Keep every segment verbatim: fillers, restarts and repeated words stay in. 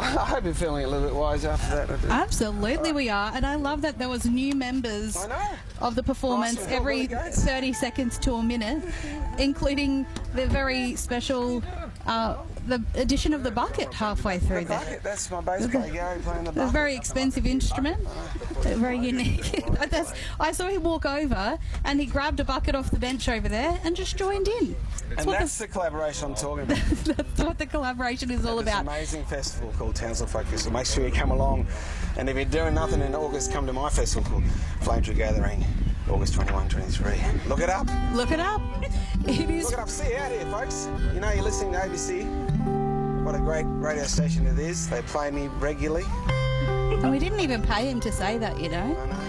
I hope you're feeling a little bit wise after that. Absolutely, we are, and I love that there was new members I know. of the performance Nice, every well, thirty seconds to a minute, including the very special uh, the addition of the bucket halfway through The there. bucket, that's my bass player Gary playing the It's a bucket. very expensive instrument, very unique. That's, I saw him walk over and he grabbed a bucket off the bench over there and just joined in. That's And what that's the, the collaboration I'm talking about. that's what the collaboration is all This about. amazing festival called Townsville Folk Festival. Make sure you come along, and if you're doing nothing in August, come to my festival called Flame Tree Gathering, August twenty-first, twenty-three. Look it up. Look it up. It is. Look it up. See you out here, folks. You know you're listening to A B C. What a great radio station it is. They play me regularly. And we didn't even pay him to say that, you know. I know.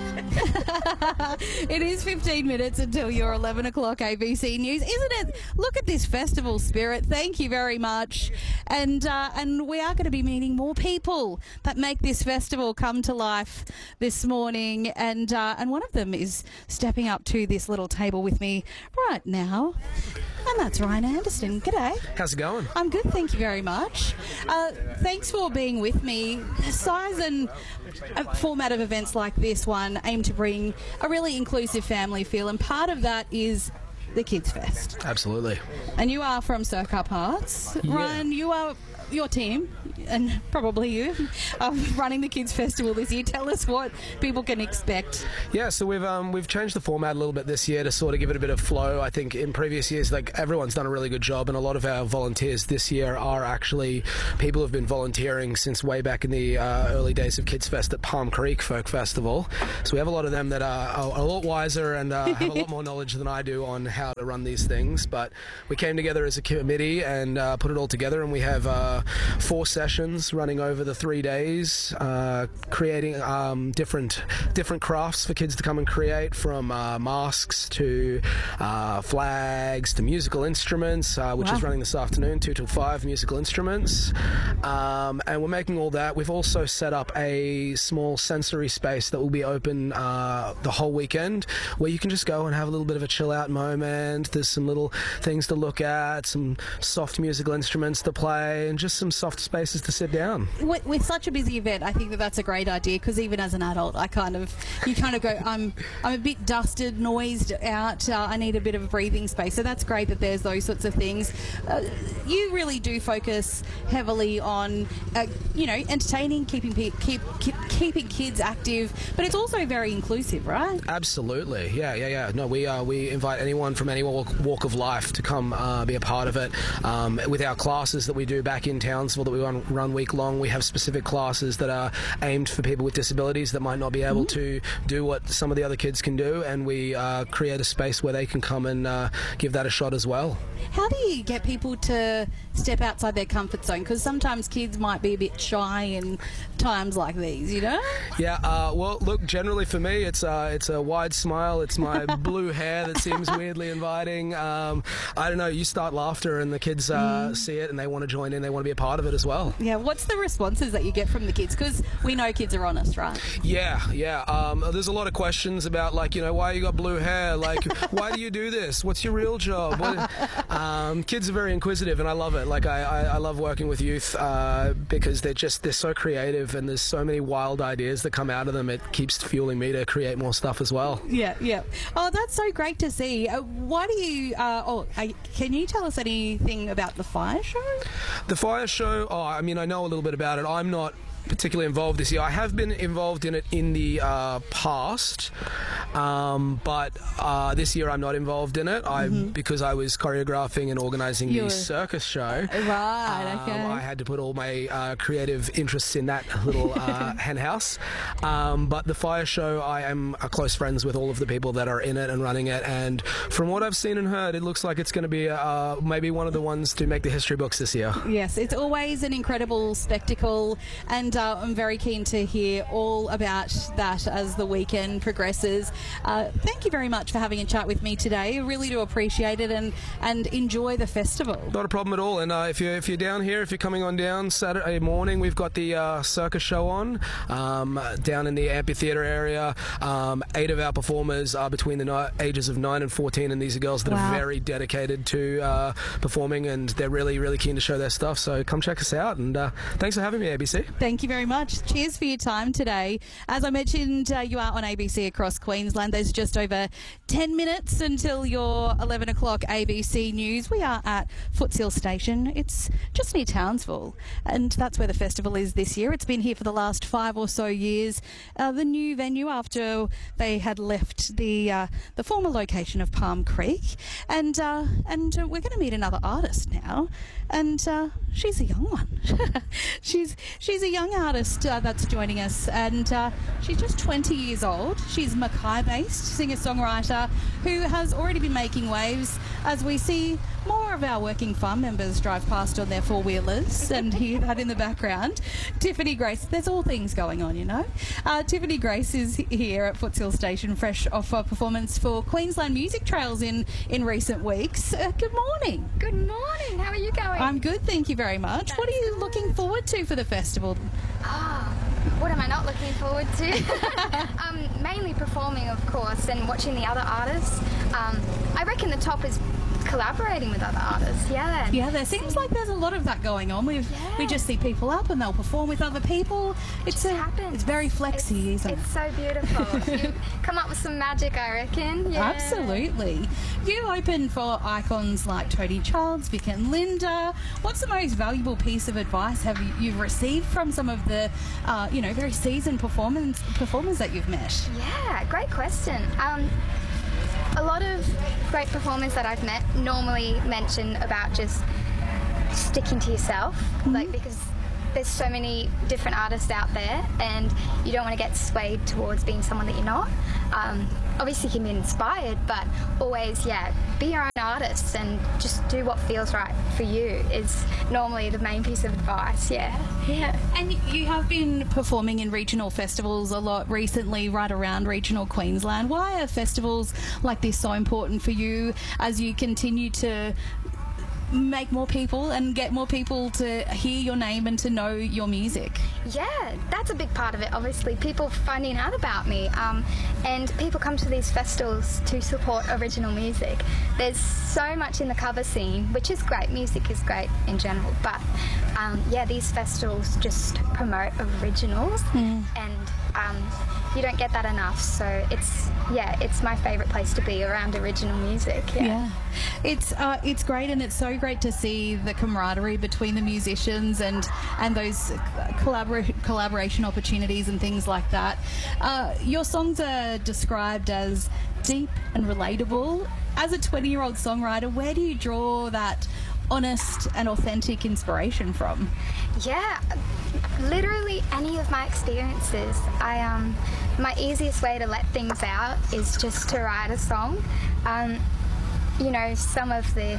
It is fifteen minutes until your eleven o'clock A B C News, isn't it? Look at this festival spirit. Thank you very much. And uh, and we are going to be meeting more people that make this festival come to life this morning. And uh, and one of them is stepping up to this little table with me right now. And that's Ryan Anderson. G'day. How's it going? I'm good, thank you very much. Uh, thanks for being with me. The size and uh, format of events like this one aim to bring a really inclusive family feel, and part of that is the Kids Fest. Absolutely. And you are from Circup Arts. Yeah. Ryan, you are your team, and probably you, are running the Kids Festival this year. Tell us what people can expect. Yeah, so we've um, we've changed the format a little bit this year to sort of give it a bit of flow. I think in previous years, like everyone's done a really good job, and a lot of our volunteers this year are actually people who've been volunteering since way back in the uh, early days of Kids Fest at Palm Creek Folk Festival. So we have a lot of them that are, are a lot wiser and uh, have a lot more knowledge than I do on how to run these things. But we came together as a committee and uh, put it all together, and we have uh, four sessions running over the three days, uh, creating um, different different crafts for kids to come and create, from uh, masks to uh, flags to musical instruments, uh, which Wow. is running this afternoon, two till five musical instruments. Um, and we're making all that. We've also set up a small sensory space that will be open uh, the whole weekend, where you can just go and have a little bit of a chill out moment. There's some little things to look at, some soft musical instruments to play, and just some soft spaces to sit down. With, with such a busy event, I think that that's a great idea, because even as an adult, I kind of, you kind of go, I'm, I'm a bit dusted, noised out. Uh, I need a bit of a breathing space. So that's great that there's those sorts of things. Uh, you really do focus heavily on, uh, you know, entertaining, keeping pe- keep, keep keeping kids active, but it's also very inclusive, right? Absolutely, yeah, yeah, yeah. No, we uh, we invite anyone from any walk, walk of life to come uh, be a part of it. Um, with our classes that we do back in Townsville that we run, run week long, we have specific classes that are aimed for people with disabilities that might not be able mm-hmm. to do what some of the other kids can do, and we uh, create a space where they can come and uh, give that a shot as well. How do you get people to step outside their comfort zone? Because sometimes kids might be a bit shy in times like these, you know? Yeah, uh, well, look, generally for me, it's uh, it's a wide smile. It's my blue hair that seems weirdly inviting. Um, I don't know, you start laughter and the kids uh, mm. see it and they want to join in, they want to be a part of it as well. Yeah, what's the responses that you get from the kids? Because we know kids are honest, right? Yeah, yeah. Um, there's a lot of questions about, like, you know, why you got blue hair? Like, why do you do this? What's your real job? What? Um, kids are very inquisitive, and I love it. Like, I, I, I love working with youth uh, because they're just, they're so creative, and there's so many wild ideas that come out of them. It keeps fueling me to create more stuff as well. Yeah, yeah. Oh, that's so great to see. Uh, why do you, uh, oh, uh, can you tell us anything about the fire show? The fire show, oh, I mean, I know a little bit about it. I'm not particularly involved this year. I have been involved in it in the uh, past, um, but uh, this year I'm not involved in it. I mm-hmm. because I was choreographing and organising the circus show. Right, um, okay. I had to put all my uh, creative interests in that little uh, hen house. Um, but the fire show, I am uh, close friends with all of the people that are in it and running it, and from what I've seen and heard, it looks like it's going to be uh, maybe one of the ones to make the history books this year. Yes, it's always an incredible spectacle, and uh, I'm very keen to hear all about that as the weekend progresses. Uh, thank you very much for having a chat with me today. I really do appreciate it, and, and enjoy the festival. Not a problem at all. And uh, if you're if you're down here, if you're coming on down Saturday morning, we've got the uh, circus show on um, down in the amphitheatre area. Um, eight of our performers are between the ni- ages of nine and fourteen, and these are girls that Wow. are very dedicated to uh, performing, and they're really really keen to show their stuff. So come check us out, and uh, thanks for having me, A B C. Thank you very much. Cheers for your time today. As I mentioned, uh, you are on A B C across Queensland. There's just over ten minutes until your eleven o'clock A B C News. We are at Footshill Station. It's just near Townsville, and that's where the festival is this year. It's been here for the last five or so years. Uh, the new venue after they had left the uh, the former location of Palm Creek, and uh, and uh, we're going to meet another artist now, and uh, she's a young one. she's she's a young artist uh, that's joining us, and uh, she's just twenty years old. She's Mackay-based singer-songwriter who has already been making waves as we see more of our working farm members drive past on their four-wheelers and hear that in the background. Tiffany Grace, there's all things going on, you know. Uh, Tiffany Grace is here at Footshill Station, fresh off a performance for Queensland Music Trails in, in recent weeks. Uh, good morning. Good morning. How are you going? I'm good, thank you very much. That's what are you good. looking forward to for the festival? Ah, what am I not looking forward to? um, mainly performing, of course, and watching the other artists. Um, I reckon the top is collaborating with other artists. Yeah. Yeah, there seems like there's a lot of that going on. We've Yeah. we just see people up and they'll perform with other people. It's Just a, happens. it's very flexy, It's, isn't it's it? so beautiful. You come up with some magic, I reckon. Yeah. Absolutely. You open for icons like Tony Childs, Vic and Linda. What's the most valuable piece of advice have you you've received from some of the, uh, you know, very seasoned performance performers that you've met? Yeah, great question. Um, a lot of great performers that I've met normally mention about just sticking to yourself, Mm-hmm. like because there's so many different artists out there, and you don't want to get swayed towards being someone that you're not. Um, obviously, you can be inspired, but always, yeah, be your own artist and just do what feels right for you is normally the main piece of advice. Yeah, yeah. And you have been performing in regional festivals a lot recently, right around regional Queensland. Why are festivals like this so important for you as you continue to make more people and get more people to hear your name and to know your music? Yeah, that's a big part of it, obviously. People finding out about me, um, and people come to these festivals to support original music. There's so much in the cover scene, which is great. Music is great in general, but um, yeah, these festivals just promote originals, Mm. and um, you don't get that enough. So it's, yeah, it's my favourite place to be, around original music. Yeah. Yeah, it's uh, it's great, and it's so great to see the camaraderie between the musicians and and those collabor- collaboration opportunities and things like that. Uh, your songs are described as deep and relatable. As a twenty-year-old songwriter, where do you draw that honest and authentic inspiration from? Yeah, literally any of my experiences. I um, my easiest way to let things out is just to write a song. Um, you know, some of the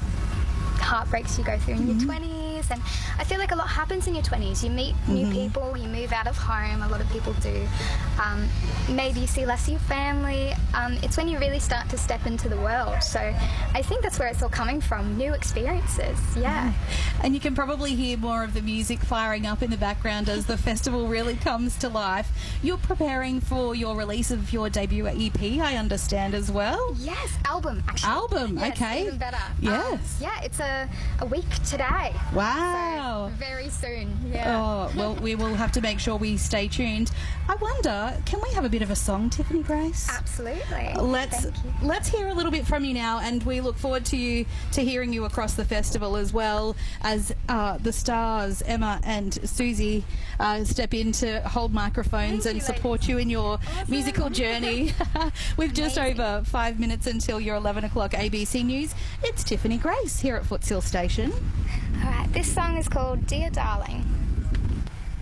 heartbreaks you go through in your twenties, and I feel like a lot happens in your twenties. You meet new people, you move out of home, a lot of people do. Um, maybe you see less of your family. Um, it's when you really start to step into the world. So I think that's where it's all coming from, new experiences. Yeah. And you can probably hear more of the music firing up in the background as the festival really comes to life. You're preparing for your release of your debut E P, I understand, as well. Yes, album, actually. Album, Yes, okay. even better. Yes. Um, yeah, it's a, a week today. Wow. So very soon. Yeah. Oh, well, we will have to make sure we stay tuned. I wonder, can we have a bit of a song, Tiffany Grace? Absolutely. Let's Thank you. let's hear a little bit from you now, and we look forward to you to hearing you across the festival, as well as uh, the stars Emma and Susie uh, step in to hold microphones Thank and you, support you in your musical journey. With just Amazing. over five minutes until your eleven o'clock A B C News, it's Tiffany Grace here at Footshill Station. All right, this song is called Dear Darling.